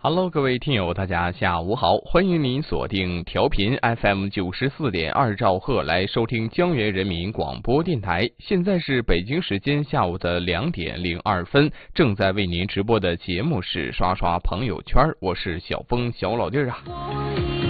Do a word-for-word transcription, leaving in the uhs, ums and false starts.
Hello，各位听友，大家下午好，欢迎您锁定调频 F M 九十四点二兆赫来收听江源人民广播电台。现在是北京时间下午的两点零二分，正在为您直播的节目是刷刷朋友圈，我是小峰小老弟儿啊。